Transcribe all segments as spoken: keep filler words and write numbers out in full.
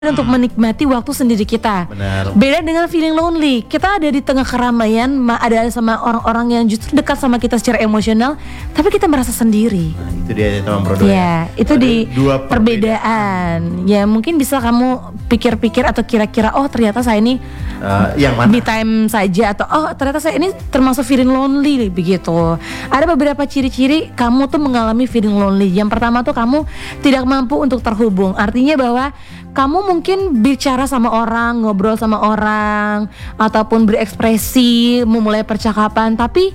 untuk menikmati waktu sendiri kita. Benar. Beda dengan feeling lonely. Kita ada di tengah keramaian, ada sama orang-orang yang justru dekat sama kita secara emosional, tapi kita merasa sendiri. Nah, itu dia teman bro. Ya, itu ada di dua perbedaan. Ya mungkin bisa kamu pikir-pikir atau kira-kira, oh ternyata saya ini uh, yang mana? me time saja, atau oh ternyata saya ini termasuk feeling lonely begitu. Ada beberapa ciri-ciri kamu tuh mengalami feeling lonely. Yang pertama tuh kamu tidak mampu untuk terhubung. Artinya bahwa kamu mungkin bicara sama orang, ngobrol sama orang, ataupun berekspresi, memulai percakapan, tapi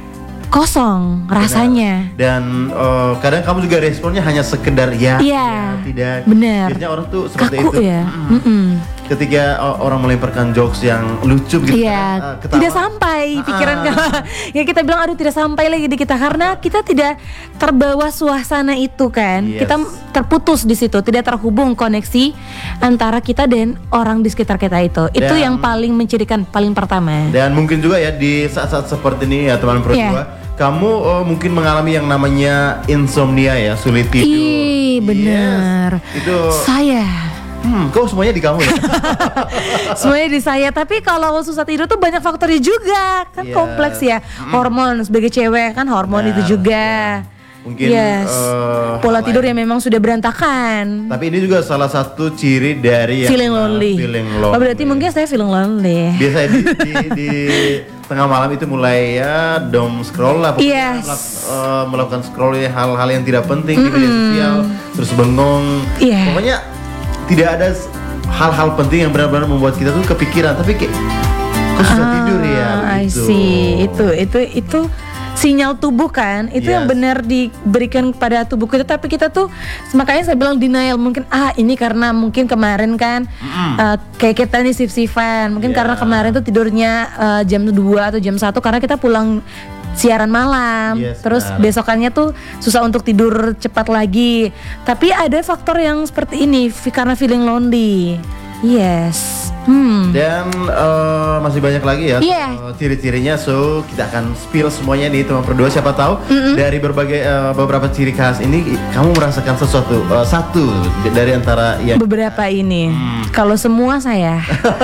kosong rasanya. Benar. Dan uh, kadang kamu juga responnya hanya sekedar ya, iya, ya tidak. Benar. Biasanya orang tuh seperti kaku itu. Ya. Mm. Mm-mm. Ketika uh, orang melemparkan jokes yang lucu gitu, iya, uh, tidak sampai pikiran kamu. Ya kita bilang aduh tidak sampai lagi di kita karena kita tidak terbawa suasana itu kan. Yes. Kita terputus di situ, tidak terhubung koneksi antara kita dan orang di sekitar kita itu. Itu Dan- yang paling mencirikan paling pertama. Dan mungkin juga ya di saat-saat seperti ini ya teman berdua, Yeah. kamu uh, mungkin mengalami yang namanya insomnia ya, sulit tidur. Ih, benar. Yes. Itu Saya hmm, kok semuanya di kamu ya? semuanya di saya, tapi kalau susah tidur tuh banyak faktornya juga kan. Yes. Kompleks ya. Hormon sebagai cewek kan hormon Benar, itu juga. Mungkin Yes. uh, Pola hal tidur lain. yang memang sudah berantakan. Tapi ini juga salah satu ciri dari yang Feeling uh, lonely. feeling lonely. Oh berarti mungkin saya feeling lonely. Biasanya di, di, di tengah malam itu mulai ya dom scroll lah, pokoknya Yes. melak- uh, melakukan scroll ya, hal-hal yang tidak penting di media sosial, terus bengong. Iya. Pokoknya tidak ada s- hal-hal penting yang benar-benar membuat kita tuh kepikiran, tapi kayak kok susah tidur ya Ah, I begitu. see. Itu itu itu sinyal tubuh kan, itu yang Yes. benar diberikan kepada tubuh kita, tapi kita tuh makanya saya bilang denial. Mungkin ah ini karena mungkin kemarin kan uh, kayak kita nih sif-sifan, mungkin Yeah. karena kemarin tuh tidurnya uh, jam dua atau jam satu karena kita pulang siaran malam, Yes, terus benar. besokannya tuh susah untuk tidur cepat lagi. Tapi ada faktor yang seperti ini fi- karena feeling lonely. Yes. Hmm. Dan uh, masih banyak lagi ya Iya. uh, ciri-cirinya, so kita akan spill semuanya nih teman berdua. Siapa tahu dari berbagai uh, beberapa ciri khas ini kamu merasakan sesuatu uh, satu dari antara yang Beberapa ini. Kalau semua saya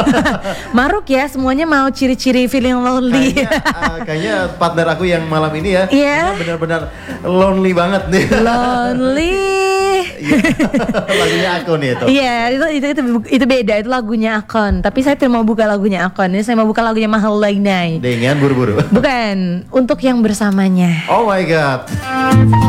Maruk ya, semuanya mau ciri-ciri feeling lonely. kayaknya, uh, kayaknya partner aku yang malam ini ya, Iya. dia benar-benar lonely banget nih. Lonely. Iya. Lagunya aku nih itu. Iya, itu, itu itu itu beda, itu lagunya Akon. Tapi saya tidak mau buka lagunya Akon. Ini saya mau buka lagunya Mahal Like Night. Dengan buru-buru. Bukan, untuk yang bersamanya. Oh my god.